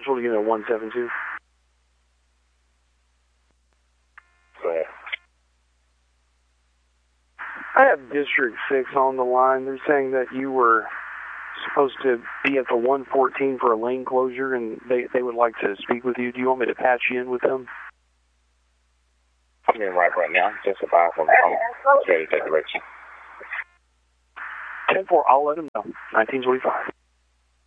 Central to Unit 172. Go ahead. I have District 6 on the line. They're saying that you were supposed to be at the 114 for a lane closure, and they would like to speak with you. Do you want me to patch you in with them? I'm in right now. Just about I'm ready to take direction. 10-4, I'll let them know. 1925.